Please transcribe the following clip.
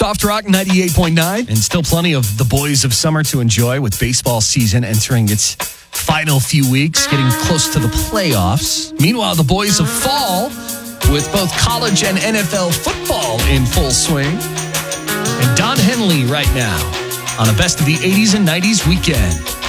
Soft Rock 98.9, and still plenty of the boys of summer to enjoy with baseball season entering its final few weeks, getting close to the playoffs. Meanwhile, the boys of fall with both college and NFL football in full swing. And Don Henley right now on a best of the 80s and 90s weekend.